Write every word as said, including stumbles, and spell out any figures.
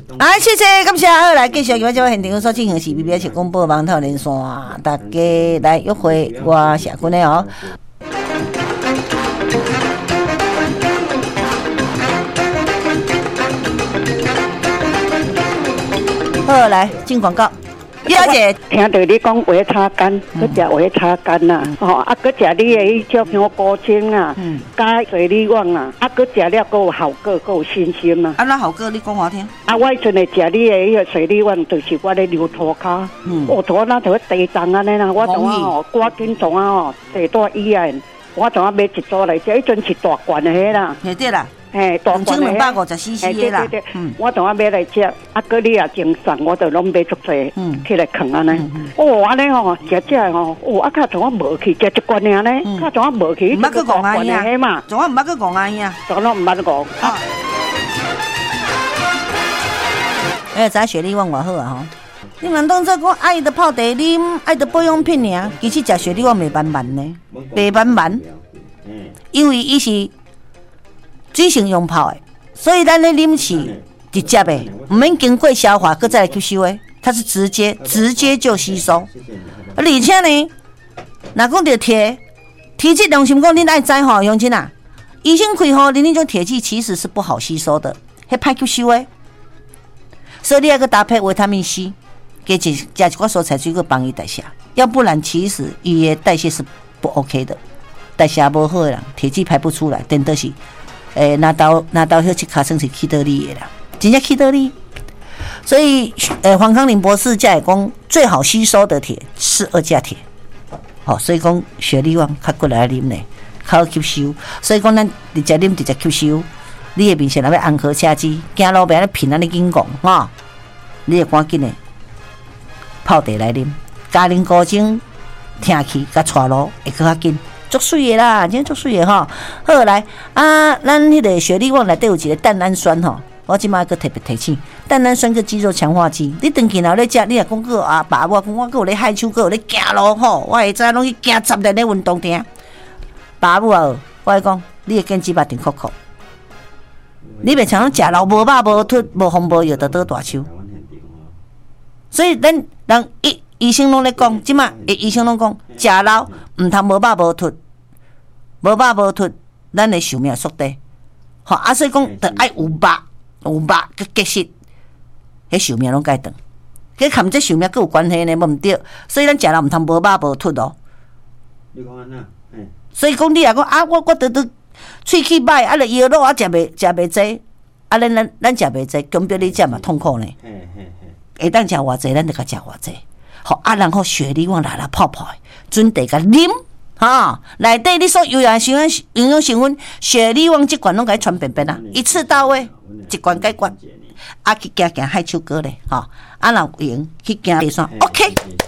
啊，谢谢，感谢。好，来继续，今仔这现场所进行是 B B S 广播网头连线，大家来约会我社群的哦。好，来进广告。小姐， 听到你讲话擦干，佮食话擦干呐，吼啊，佮食你的迄种香菇精啊，加水利网啊，啊，佮食了佮有效果，佮有信心啊。 啊，那好哥，你讲我听。 啊，我迄阵会食你的迄个水利网，就是我咧流涂骹，我涂那就地震安尼啦，我怎啊吼，赶紧怎啊吼，地大医院，我怎啊买一组来食，迄阵是大罐的迄啦。 对对啦。 嘿，大罐的， 两百五十 C C 的啦。 对对对，嗯，我等下买来食，啊，搁你也精送，我就拢买足济，嗯，起来放安尼。哦，安尼吼，食食吼，哦，啊，较从我无去，食一罐尔呢，较从我无去， 唔捌去讲安尼啊嘛， 从我唔捌去讲安尼啊， 从我唔捌讲。 哎，咱雪莉旺偌好啊吼！你难当做讲爱的泡茶啉，爱的保养品尔，其实食雪莉旺袂慢慢呢，袂慢慢，因为伊是。水性用泡的，所以咱咧啉是直接的，唔免经过消化，搁再来吸收的，它是直接直接就吸收。而且呢，若讲到铁，铁质良心讲，恁爱知吼，乡亲啊，医生开吼，恁那种铁剂其实是不好吸收的，迄歹吸收的。所以你要个搭配维他命 C， 加一加一寡蔬菜水果帮伊代谢，要不然其实伊的代谢是不 OK 的，代谢不好的人，铁剂排不出来，等的是。诶，拿刀拿刀去卡算是去得力的啦，真正去得力。所以，诶，黄康林博士才会讲最好吸收的铁是二价铁。好、哦，所以讲雪莉旺较过来啉呢，较好吸收。所以讲咱直接啉直接吸收。你的面前若要安好车子，行路边咧平安咧紧讲吼，你会赶紧的泡茶来啉，加啉高精听起甲带路会更较紧。足水的啦，真足水的吼。好来啊，咱迄个雪莉旺内底有一个蛋氨酸吼，我即摆个特别提醒，蛋氨酸个肌肉强化剂。你长期若咧食，你若讲个啊爸，我讲我个有咧害手，个有咧行路吼，我会知拢去行十日咧运动场。爸母啊，我会讲，你会坚持把定扣扣。你袂像食老无饱无脱无风无药，就倒大手。所以咱人医医生拢咧讲，即摆医生拢讲，食老毋通无饱无脱。无饱无脱，咱的寿命缩短。吼，啊，所以讲，得爱有饱有饱，佮结实，迄寿命拢改长。佮含这寿命佮有关系呢，无毋对。所以咱食了毋通无饱无脱哦。你讲安怎？所以讲你若讲啊，我我得得喙齿歹，啊，著药肉啊食袂食袂济，啊，咱咱咱食袂济，强迫你食嘛痛苦呢。会当食偌济，咱著甲食偌济。吼，啊，然后雪莉旺来来泡泡，准地甲啉。哈，内底你所有养成分、营养成分，雪莉旺这罐拢甲伊传遍遍啦，一次到位，一罐解决。啊，去行行海手哥咧，吼，啊，若有闲去行爬山 ，OK。